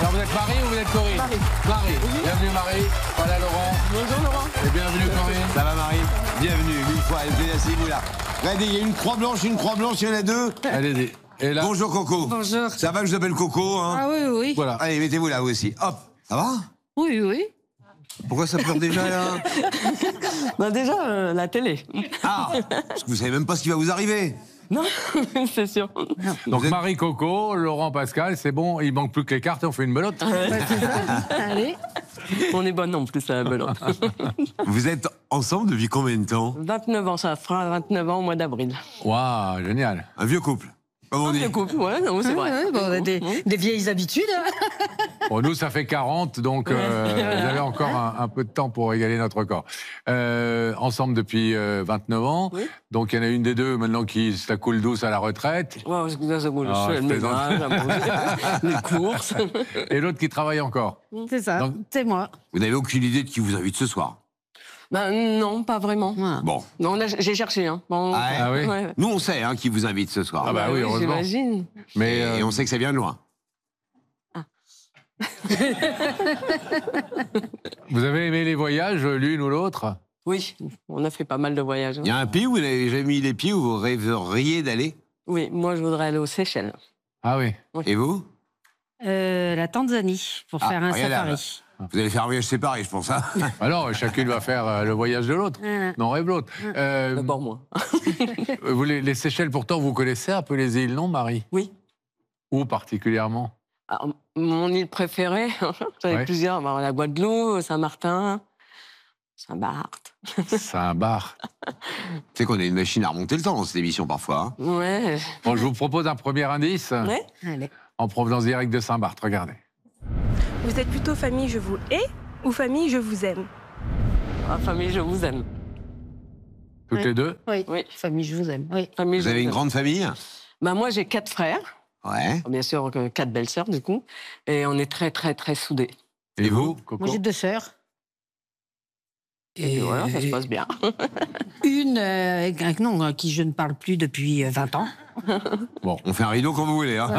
Alors vous êtes Marie ou vous êtes Corinne? Marie. Marie. Bienvenue Marie. Voilà Laurent. Bonjour Laurent. Et bienvenue Corinne. Ça va Marie? Bienvenue, mille fois, asseyez-vous là. Regardez, il y a une croix blanche, il y en a deux. Allez-y. Et là, Bonjour Coco. Bonjour. Ça va, je vous appelle Coco, hein? Ah oui, oui. voilà. Allez, mettez-vous là, vous aussi. Hop, ça va? Oui, oui. Pourquoi ça pleure déjà là? Ben déjà, la télé. Ah, parce que vous savez même pas ce qui va vous arriver. Non, c'est sûr. Donc Vous êtes- Marie Coco, Laurent Pascal, c'est bon, il manque plus que les cartes et on fait une belote. Allez. On est bonne en plus à la belote. Vous êtes ensemble depuis combien de temps? 29 ans, ça fera 29 ans au mois d'avril. Waouh, génial. Un vieux couple, comme on dit. Le couple, ouais, non, c'est vrai. Ouais, bon, on a des vieilles habitudes. Hein. Bon, nous, ça fait 40, donc vous avez encore un peu de temps pour égaler notre record. Ensemble depuis 29 ans. Oui. Donc, il y en a une des deux maintenant qui se la coule douce à la retraite. Ouais, c'est bon, Ah, je fais le je plaisante. ménage, à manger, les courses. Et l'autre qui travaille encore. C'est ça, Donc- c'est moi. Vous n'avez aucune idée de qui vous invite ce soir? Ben non, pas vraiment. Voilà. Bon. Non, là, j'ai cherché. Hein. Bon, Ah oui. ouais. Nous, on sait hein, qui vous invite ce soir. Ah bah oui, heureusement. j'imagine. Mais Et on sait que ça vient de loin. vous avez aimé les voyages, l'une ou l'autre? Oui, on a fait pas mal de voyages. Il y a un pays où vous n'avez jamais mis les pieds, où vous rêveriez d'aller? Oui, moi je voudrais aller aux Seychelles. Ah oui. Et vous? La Tanzanie, pour Ah, faire un regardez, safari. Vous allez faire un voyage séparé, je pense. Hein. Alors, chacune va faire le voyage de l'autre. Voilà. Non, rêve l'autre. D'abord moi. Vous, les Seychelles, pourtant, vous connaissez un peu les îles, non, Marie? Oui. Où particulièrement? Alors, mon île préférée, j'en ai Ouais. plusieurs. Ben, la Guadeloupe, Saint-Martin, Saint-Barth. Saint-Barth. C'est qu'on a une machine à remonter le temps dans cette émission parfois. Hein. Ouais. Bon, je vous propose un premier indice Ouais. Allez. en provenance directe de Saint-Barth. Regardez. Vous êtes plutôt famille je vous hais ou famille je vous aime? Ma famille, je vous aime. Toutes Ouais. les deux? Oui. Oui. Famille, je vous aime. Oui. Famille, Vous je avez une aime. grande famille? Ben, moi, j'ai 4 frères. Ouais. Bien sûr, 4 belles-sœurs, du coup. Et on est très, très, très soudés. Et vous, Coco? Moi, j'ai 2 sœurs. Et voilà, ça se passe bien. Une, non, à qui je ne parle plus depuis 20 ans. Bon. On fait un rideau quand vous voulez. Hein.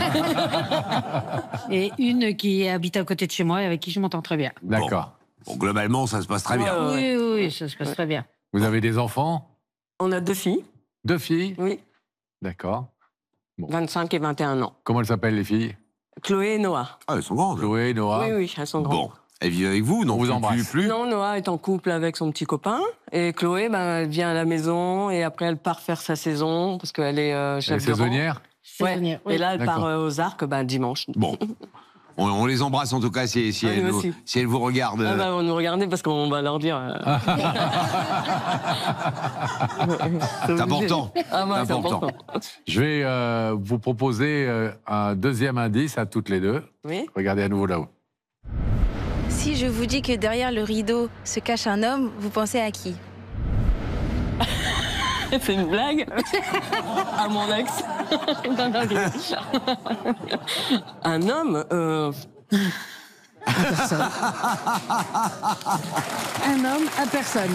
Et une qui habite à côté de chez moi et avec qui je m'entends très bien. D'accord. Bon, globalement, ça se passe très bien. Ouais. Oui, oui, oui, ça se passe très bien. Vous avez des enfants? On a 2 filles, 2 filles? oui, D'accord. 25 et 21 ans. Comment elles s'appellent, les filles? Chloé et Noah. Ah, elles sont grandes. Chloé, Noah? Oui, oui, elles sont grandes. Bon, elles vivent avec vous, non? On vous plus- embrasse. Plus. Non, Noah est en couple avec son petit copain. Et Chloé, ben, elle vient à la maison et après, elle part faire sa saison parce qu'elle est Elle est chef de rang. saisonnière? Ouais. Saisonnière, oui. Et là, elle part D'accord. aux Arcs dimanche. Bon, on les embrasse en tout cas si Ah, elles, nous vous, aussi. si elles vous regardent. Ah bah, on nous regardait parce qu'on va leur dire. C'est important. Ah ouais, C'est c'est important. important. Je vais vous proposer un deuxième indice à toutes les deux. Oui. Regardez à nouveau là-haut. Si je vous dis que derrière le rideau se cache un homme, vous pensez à qui? C'est une blague. À mon ex. Non, non, un homme. Personne. Un homme à personne.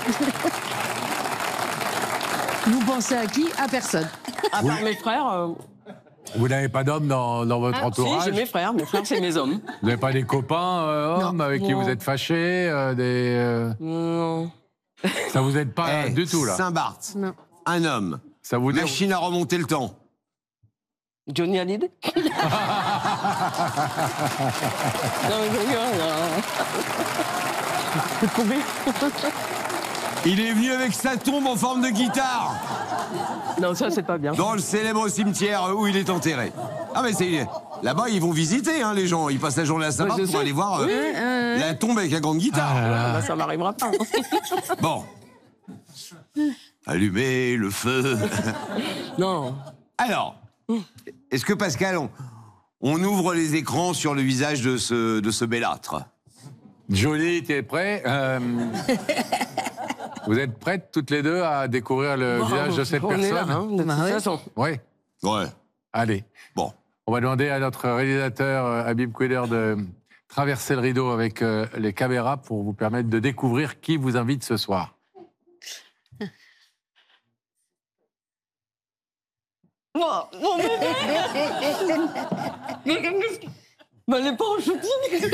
Vous pensez à qui? À personne. À part mes frères. Vous n'avez pas d'homme dans votre Si, entourage? j'ai mes frères. Mes frères, c'est mes hommes. Vous n'avez pas des copains hommes avec qui Non. vous êtes fâchés Non. Ça vous aide pas Eh, du tout, là? Saint-Barth, Non. un homme, Ça vous machine à remonter le temps. Johnny Hallyday. Non, mais je rigole, là. Il est venu avec sa tombe en forme de guitare Non, ça, c'est pas bien. dans le célèbre cimetière où il est enterré. Ah mais c'est là-bas ils vont visiter hein, les gens. Ils passent la journée à Saint-Barth je pour sais. aller voir Oui, la tombe avec la grande guitare. Bah, ça m'arrivera pas. Bon. Allumez le feu. Non. Alors, est-ce que Pascal, on ouvre les écrans sur le visage de ce bellâtre? Jolie, tu es prêt? Vous êtes prêtes toutes les deux à découvrir le visage de cette on est là, personne? hein, de Bah toute ouais. façon. Oui. Ouais. Allez. Bon. On va demander à notre réalisateur Habib Koueder de traverser le rideau avec les caméras pour vous permettre de découvrir qui vous invite ce soir. Ben, elle n'est pas en shooting.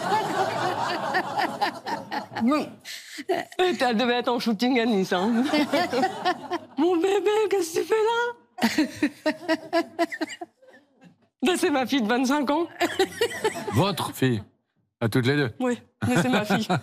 Bon. Elle devait être en shooting à Nice. Hein. Mon bébé, qu'est-ce que tu fais là? Ben, c'est ma fille de 25 ans. Votre fille, à toutes les deux. Oui, mais c'est ma fille.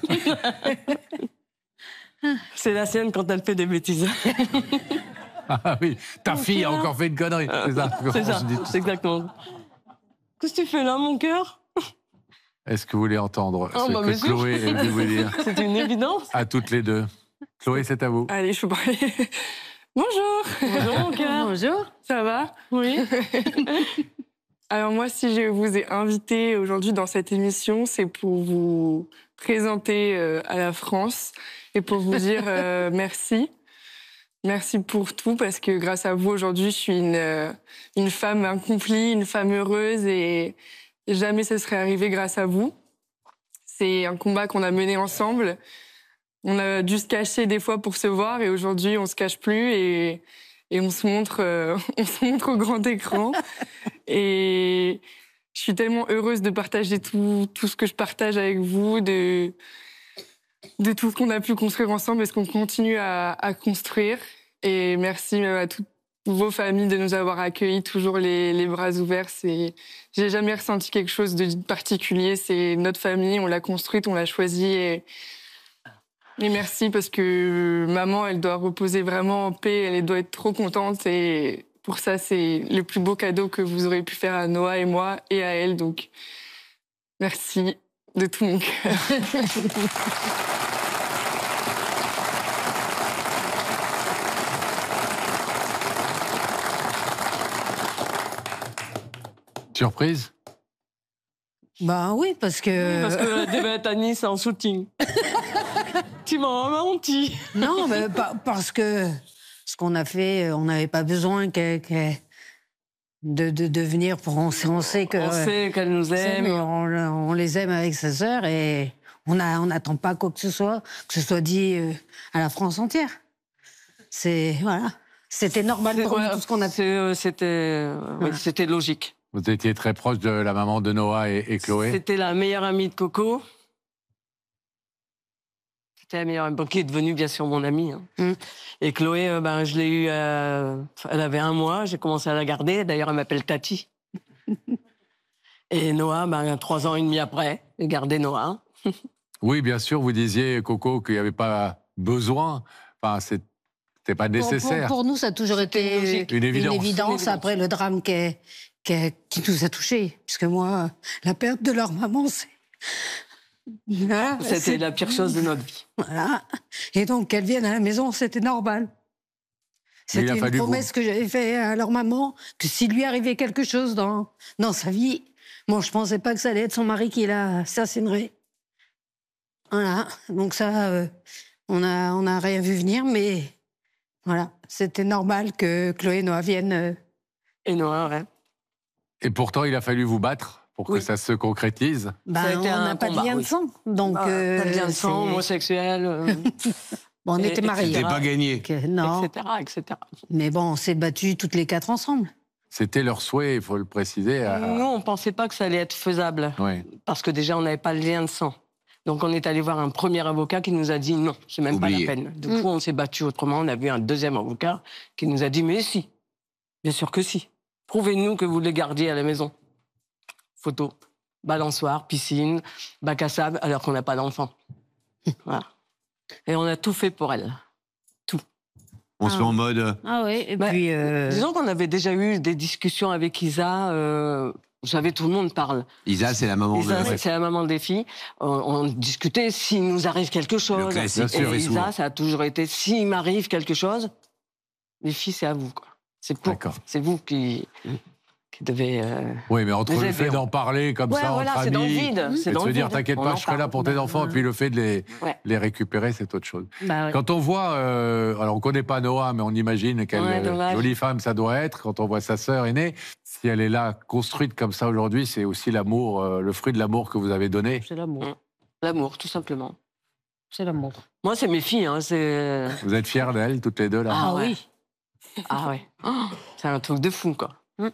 C'est la sienne quand elle fait des bêtises. Ah oui, ta fille a encore fait une connerie. C'est ça. C'est ça, Je dis- c'est exactement. Qu'est-ce que tu fais là, mon cœur? Est-ce que vous voulez entendre Oh, ce bah, que bien sûr. Chloé est venue vous dire C'est une évidence. à toutes les deux? Chloé, c'est à vous. Allez, je peux parler. Bonjour. Bonjour, mon cœur. Bonjour. Ça va? Oui. Alors moi, si je vous ai invité aujourd'hui dans cette émission, c'est pour vous présenter à la France et pour vous dire merci. Merci pour tout, parce que grâce à vous, aujourd'hui, je suis une femme accomplie, une femme heureuse, et jamais ce serait arrivé grâce à vous. C'est un combat qu'on a mené ensemble. On a dû se cacher des fois pour se voir, et aujourd'hui, on se cache plus, et on se montre au grand écran. Et je suis tellement heureuse de partager tout ce que je partage avec vous, de tout ce qu'on a pu construire ensemble et ce qu'on continue à construire. Et merci même à toutes vos familles de nous avoir accueillis toujours les bras ouverts. J'ai jamais ressenti quelque chose de particulier. C'est notre famille, on l'a construite, on l'a choisie. Et merci, parce que maman, elle doit reposer vraiment en paix, elle doit être trop contente. Et pour ça, c'est le plus beau cadeau que vous aurez pu faire à Noah et moi et à elle. Donc, merci de tout mon cœur. Surprise? Bah oui, parce que... Parce qu'elle devait être à Nice en shooting. Tu m'as menti. Non, mais parce que ce qu'on a fait, on n'avait pas besoin de venir pour... On sait que... On sait qu'elle nous aime. On les aime avec sa sœur, et on n'attend pas quoi que ce soit dit à la France entière. Voilà. C'était normal pour nous, tout ce qu'on a fait. C'était logique. Vous étiez très proche de la maman de Noah et Chloé. C'était la meilleure amie de Coco. C'était la meilleure amie, qui est devenue bien sûr mon amie. Hein. Mm. Et Chloé, je l'ai eue, elle avait 1 mois, j'ai commencé à la garder. D'ailleurs, elle m'appelle Tati. Et Noah, 3 ans et demi après, j'ai gardé Noah. Oui, bien sûr, vous disiez, Coco, qu'il n'y avait pas besoin. Enfin, c'était pas nécessaire. Pour nous, ça a toujours été Une évidence. Après le drame qui nous a touchés. Puisque moi, la perte de leur maman, c'est... Voilà, C'était la pire chose de notre vie. Voilà. Et donc, qu'elles viennent à la maison, c'était normal. Mais il a C'était une fallu promesse que j'avais faite à leur maman, que s'il lui arrivait quelque chose dans sa vie, moi, je pensais pas que ça allait être son mari qui l'assassinerait. Voilà. Donc ça, on n'a rien vu venir, mais voilà. C'était normal que Chloé et Noah viennent. Et Noah, ouais. Et pourtant, il a fallu vous battre pour que Oui. ça se concrétise. Ça a On été un n'a pas de combat, lien de oui. sang. Donc, Pas de lien de sang, c'est- homosexuel, Bon, on Et- était mariés. C'était pas gagné. Non, etc., etc. mais bon, on s'est battus toutes les 4 ensemble. C'était leur souhait, il faut le préciser. Nous, on ne pensait pas que ça allait être faisable. Oui. Parce que déjà, on n'avait pas le lien de sang. Donc, on est allé voir un premier avocat qui nous a dit non, c'est même Oublié. pas la peine. Du coup, on s'est battu autrement. On a vu un deuxième avocat qui nous a dit mais si, bien sûr que si. Prouvez-nous que vous les gardiez à la maison. Photo, balançoire, piscine, bac à sable, alors qu'on n'a pas d'enfant. Voilà. Et on a tout fait pour elle. On se met en mode. Ah oui, et Bah, puis... Disons qu'on avait déjà eu des discussions avec Isa. Vous savez, tout le monde parle. Isa, c'est la maman Isa, de. c'est la maman des filles. On discutait s'il nous arrive quelque chose. classique, bien sûr, Et et souvent. Isa, ça a toujours été s'il m'arrive quelque chose, les filles, c'est à vous. Quoi. D'accord. C'est vous qui devez. Oui, mais entre Vous le avez fait raison. d'en parler comme Ouais, ça, voilà, entre c'est dans le amis, vide. C'est et de dans se le dire, vide. t'inquiète On pas, en je serai là parle. pour tes enfants, et puis le fait de Ouais. les récupérer, c'est autre chose. bah ouais. Quand on voit, alors on connaît pas Noah, mais on imagine quelle Ouais, dommage. jolie femme ça doit être. Quand on voit sa sœur aînée, si elle est là, construite comme ça aujourd'hui, c'est aussi l'amour, le fruit de l'amour que vous avez donné. C'est l'amour. L'amour, tout simplement. C'est l'amour. Moi, c'est mes filles. Hein, c'est... Vous êtes fiers d'elles, toutes les deux là. Ah ouais. oui. Ah ouais. Oh, c'est un truc de fou, quoi.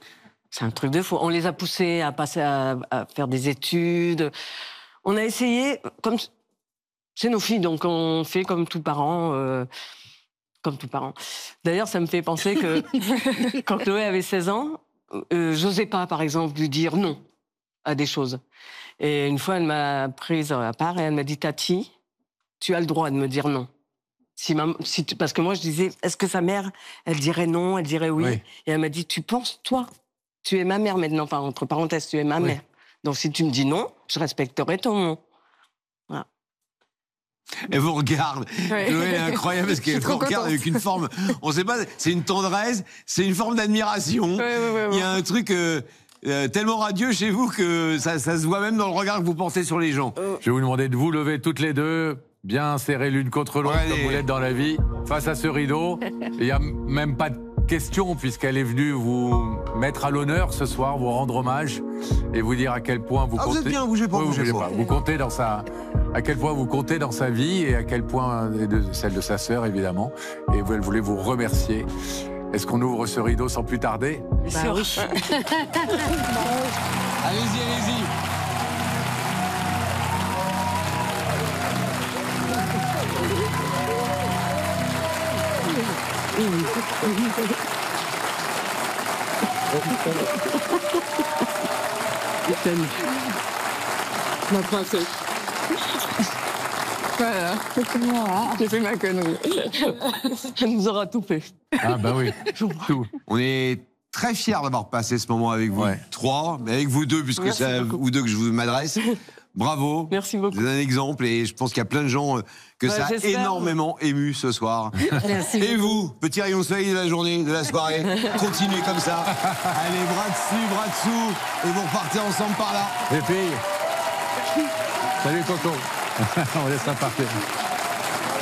C'est un truc de fou. On les a poussés à passer à faire des études. On a essayé, comme c'est nos filles, donc on fait comme tout parent. Comme tout parent. D'ailleurs, ça me fait penser que quand Chloé avait 16 ans, j'osais pas, par exemple, lui dire non à des choses. Et une fois, elle m'a prise à part et elle m'a dit, Tati, tu as le droit de me dire non. Parce que moi, je disais, est-ce que sa mère, elle dirait non, elle dirait oui, Oui. Et elle m'a dit, tu penses, toi, tu es ma mère maintenant, enfin, entre parenthèses, tu es ma mère. Donc, si tu me dis non, je respecterai ton non. Voilà. Elle vous regarde. Ouais. Chloé est incroyable parce qu'elle trop vous regarde contente. avec une forme. On sait pas, c'est une tendresse, c'est une forme d'admiration. Ouais. Il y a un truc tellement radieux chez vous que ça se voit même dans le regard que vous portez sur les gens. Je vais vous demander de vous lever toutes les deux, bien serrées l'une contre l'autre, Ouais, comme vous l'êtes dans la vie, face à ce rideau. Il n'y a même pas de question, puisqu'elle est venue vous mettre à l'honneur ce soir, vous rendre hommage et vous dire à quel point vous Ah, comptez. vous êtes bien, bougez pas, Oui, bougez pas. Vous comptez dans sa. À quel point vous comptez dans sa vie et à quel point, et de celle de sa sœur évidemment. Et elle voulait vous remercier. Est-ce qu'on ouvre ce rideau sans plus tarder? Bah oui. Allez-y, allez-y. Ma princesse. Voilà. J'ai fait ma connerie. Elle nous aura tout fait. Ah bah oui, tout. On est très fiers d'avoir passé ce moment avec vous Ouais. trois, mais avec vous deux, puisque Merci c'est à beaucoup. vous deux que je vous m'adresse. Bravo. Merci beaucoup. Vous êtes un exemple et je pense qu'il y a plein de gens que Ouais, ça a j'espère. énormément ému ce soir. Merci. Et vous, petit rayon de soleil de la journée, de la soirée, continuez comme ça. Allez, bras dessus, bras dessous, et vous repartez ensemble par là. Les filles. Salut Coco. On laisse ça partir.